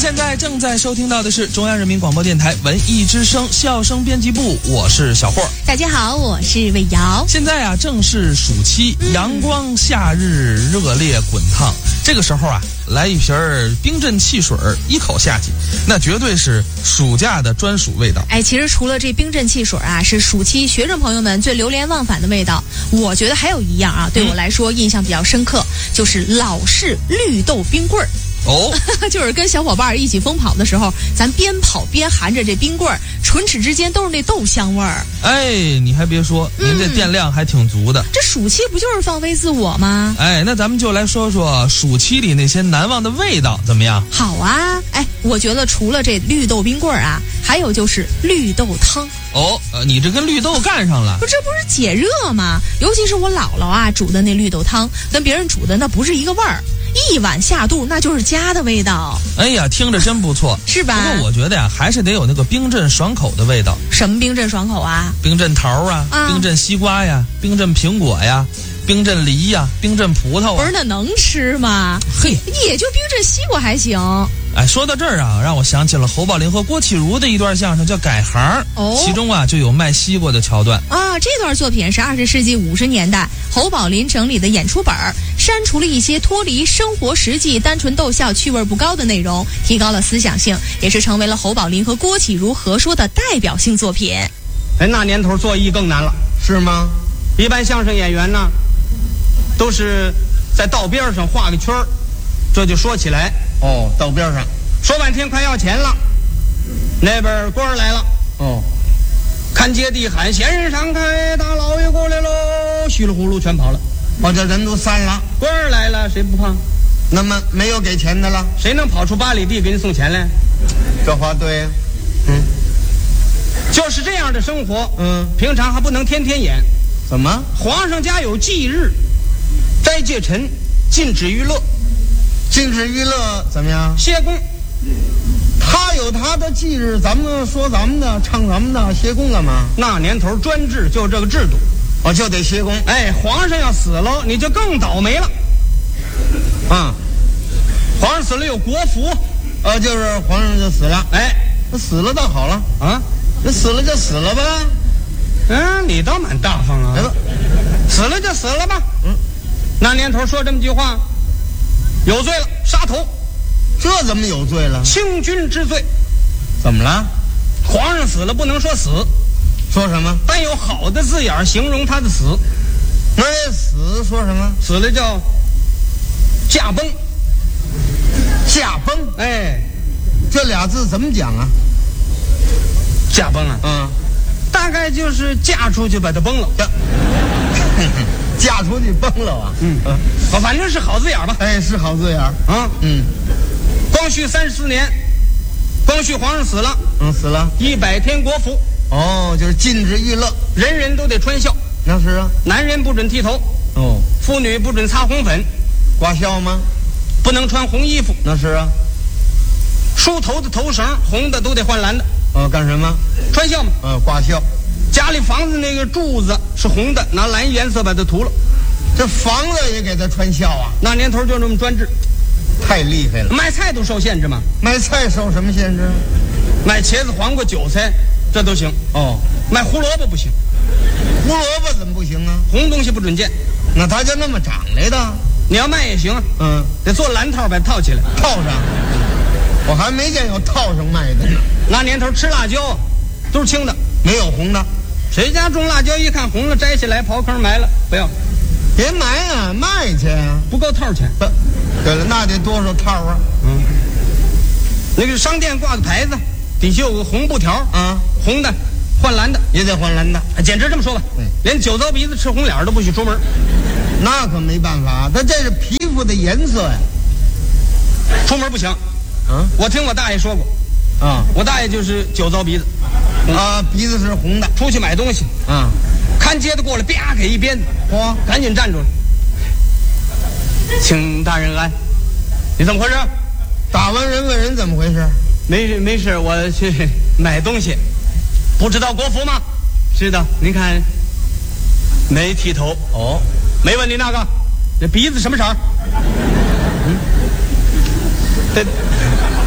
现在正在收听到的是中央人民广播电台文艺之声笑声编辑部，我是小霍。 大家好，我是魏瑶。 现在啊，正是暑期，阳光夏日，热烈滚烫。这个时候啊，来一瓶冰镇汽水，一口下去，那绝对是暑假的专属味道。 其实除了这冰镇汽水啊，是暑期学生朋友们最流连忘返的味道。我觉得还有一样啊，对我来说印象比较深刻，就是老式绿豆冰棍儿。 哦， 就是跟小伙伴一起疯跑的时候，咱边跑边含着这冰棍儿，唇齿之间都是那豆香味儿。 你还别说，您这电量还挺足的。 这暑期不就是放飞自我吗？ 那咱们就来说说暑期里那些难忘的味道怎么样？ 好啊，我觉得除了这绿豆冰棍儿啊，还有就是绿豆汤。 你这跟绿豆干上了， 这不是解热吗？尤其是我姥姥啊煮的那绿豆汤，跟别人煮的那不是一个味儿，一碗下肚那就是家的味道。 哎呀，听着真不错， 是吧？ 不过我觉得呀，还是得有那个冰镇爽口的味道。 什么冰镇爽口啊？ 冰镇桃啊，冰镇西瓜呀，冰镇苹果呀，冰镇梨呀，冰镇葡萄啊。 不是，那能吃吗？ 嘿， 也就冰镇西瓜还行。 说到这儿啊，让我想起了侯宝林和郭启儒的一段相声，叫《改行》。其中啊就有卖西瓜的桥段啊。这段作品是20世纪50年代侯宝林整理的演出本，删除了一些脱离生活实际、单纯逗笑、趣味不高的内容，提高了思想性，也是成为了侯宝林和郭启儒合说的代表性作品。 那年头做艺更难了，是吗？一般相声演员呢，都是在道边上画个圈儿，这就说起来。 道边上说半天快要钱了，那边官儿来了。看街地喊闲人闪开，大老爷过来喽，稀里呼噜全跑了。 这人都散了， 官儿来了谁不怕？ 那么没有给钱的了， 谁能跑出8里地给你送钱来？ 这话对呀。 就是这样的生活。平常还不能天天演。 怎么？ 皇上家有忌日，斋戒臣，禁止娱乐。 禁止娱乐怎么样？ 歇工。 他有他的忌日，咱们说咱们的，唱咱们的，歇工干嘛？ 那年头专制就这个制度， 就得歇工。 皇上要死了，你就更倒霉了。皇上死了有国服， 就是皇上就死了。那死了倒好了啊， 那死了就死了吧。 你倒蛮大方啊。死了就死了吧。那年头说这么句话，有罪了，杀头。 这怎么有罪了？ 清君之罪。 怎么了？ 皇上死了不能说死， 说什么？ 但有好的字眼形容他的死。 那死说什么？ 死了叫驾崩。 驾崩。这俩字怎么讲啊？ 驾崩啊。大概就是嫁出去把他崩了。 嫁出去崩了啊。 反正是好字眼吧。 是好字眼啊。 光绪34年，光绪皇上死了。 死了 100天国服。 就是禁止娱乐， 人人都得穿孝。 那是啊。 男人不准剃头。妇女不准擦红粉。 挂孝吗？ 不能穿红衣服。 那是啊。 梳头的头绳红的都得换蓝的。 干什么？ 穿孝嘛。 挂孝。 家里房子那个柱子是红的，拿蓝颜色把它涂了。 这房子也给他穿孝啊？ 那年头就这么专制， 太厉害了。 卖菜都受限制嘛。 卖菜受什么限制？ 卖茄子、黄瓜、韭菜这都行。卖胡萝卜不行。 胡萝卜怎么不行啊？ 红东西不准见。 那它就那么长来的？ 你要卖也行啊。得做蓝套把它套起来。 套上？我还没见有套上卖的呢。 那年头吃辣椒都是青的， 没有红的。 谁家种辣椒一看红了，摘下来刨坑埋了，不要。 别埋啊，卖去啊， 不够套钱。 对了，那得多少套啊？ 那个商店挂个牌子，底下有个红布条红的换蓝的， 也得换蓝的。 简直这么说吧，连酒糟鼻子吃红脸都不许出门。 那可没办法，他这是皮肤的颜色呀。 出门不行。我听我大爷说过。我大爷就是酒糟鼻子。 鼻子是红的。 出去买东西。看街的过来，啪给一鞭子。赶紧站住了。请大人安。你怎么回事？ 打完人问人怎么回事？ 没事，我去买东西。不知道国服吗？知道。您看，没剃头。没问你那个，这鼻子什么色儿？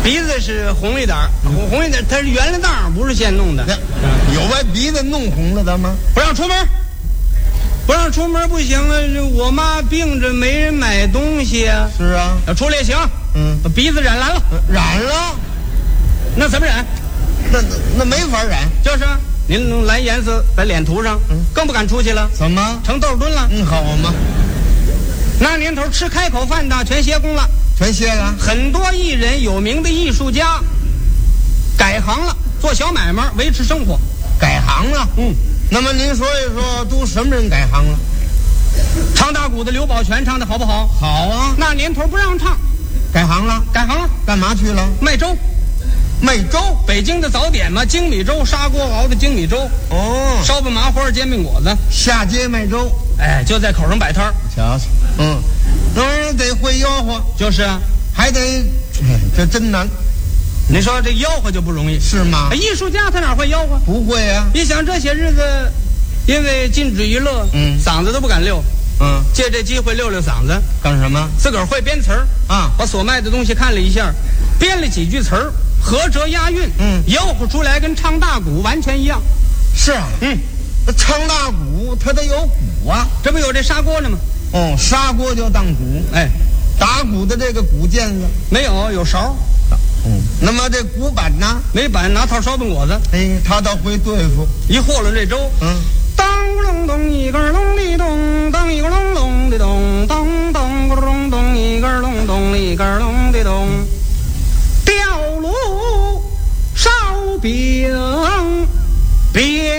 鼻子是红一点儿，红一点，它是圆了当，不是现弄的。 有把鼻子弄红了的吗？ 不让出门，不让出门不行啊！我妈病着，没人买东西啊。 是啊， 要出来也行。把鼻子染蓝了， 染了， 那怎么染？ 那没法染。 就是您弄蓝颜色在脸涂上，更不敢出去了。 怎么成豆墩了？ 好嘛。 那年头吃开口饭的全歇工了， 全歇了。 很多艺人、有名的艺术家改行了，做小买卖维持生活。 改行了。那么您说一说，都什么人改行了？ 唱大鼓的刘宝全唱的好不好？ 好啊。 那年头不让唱， 改行了。 改行了， 干嘛去了？ 卖粥。 卖粥， 北京的早点嘛，精米粥，砂锅熬的精米粥。 哦， 烧饼麻花、煎饼果子， 下街卖粥。 哎，就在口上摆摊儿。 瞧瞧，那玩意儿得会吆喝， 就是啊， 还得，这真难。 你说这吆喝就不容易， 是吗？ 艺术家他哪会吆喝？ 不会啊。 你想这些日子，因为禁止娱乐，嗓子都不敢溜。借这机会溜溜嗓子。 干什么？ 自个儿会编词儿啊，把所卖的东西看了一下，编了几句词儿，合辙押韵，吆喝出来跟唱大鼓完全一样。 是啊，那唱大鼓它得有鼓啊， 这不有这砂锅呢吗？ 砂锅就当鼓。哎，打鼓的这个鼓键子没有，有勺。 那么这鼓板呢？ 没板，拿套烧饼果子。 哎，他倒会对付。 一和了这粥，当隆咚一根隆的咚，当一个隆隆的咚，当当个隆咚一根隆咚一根隆的咚，吊炉烧饼别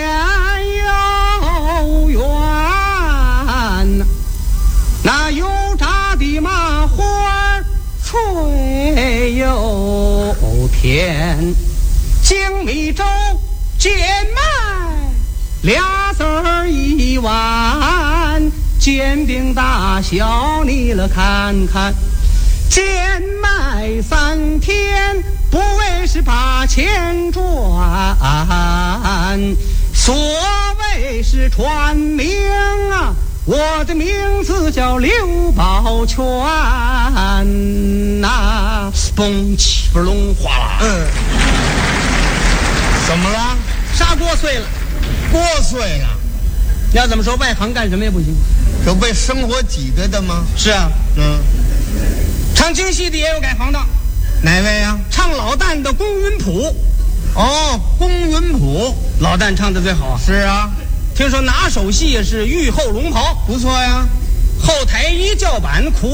有缘，那油炸的麻花脆又甜，精米粥贱卖俩子儿一碗，煎饼大小你了看看，贱卖3天不为是把钱赚，所谓是传名啊，我的名字叫刘宝全呐，嘣起不隆哗啦。 怎么了？ 砂锅碎了。 锅碎了。 要怎么说，外行干什么也不行。 有被生活挤兑的吗？ 是啊。唱京戏的也有改行的。 哪位啊？ 唱老旦的龚云普。 龚云普， 老旦唱的最好啊。 是啊， 听说拿手戏也是玉后龙袍， 不错呀。 后台一叫板，苦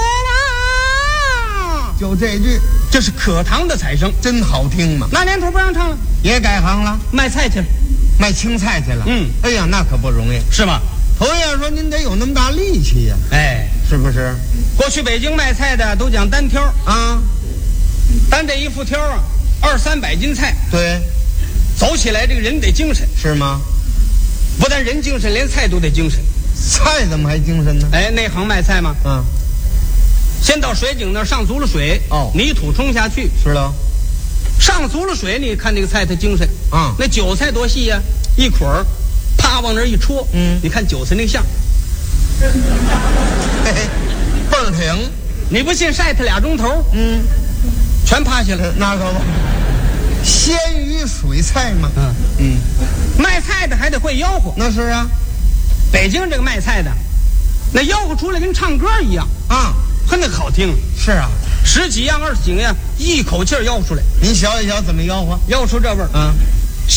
啊！ 就这句， 这是可堂的彩声， 真好听嘛。 那年头不让唱了， 也改行了， 卖菜去了， 卖青菜去了。哎呀，那可不容易， 是吗？ 头一样说您得有那么大力气呀， 哎， 是不是？ 过去北京卖菜的都讲单挑啊， 单这一副挑啊，200-300斤菜， 对， 走起来这个人得精神， 是吗？ 不但人精神，连菜都得精神。 菜怎么还精神呢？ 哎，内行卖菜嘛，先到水井那儿上足了水，泥土冲下去， 是了， 上足了水，你看这个菜它精神啊。那韭菜多细呀，一捆儿，啪往那儿一戳，你看韭菜那像， 嘿嘿，倍儿挺。 你不信晒它2钟头，全趴下了。 那可不，鲜鱼水菜嘛。 卖菜的还得会吆喝。 那是啊， 北京这个卖菜的，那吆喝出来跟唱歌一样啊，很那好听。 是啊 ，10几样、20几样，一口气儿吆喝出来。 您瞧一瞧怎么吆喝， 吆喝出这味儿。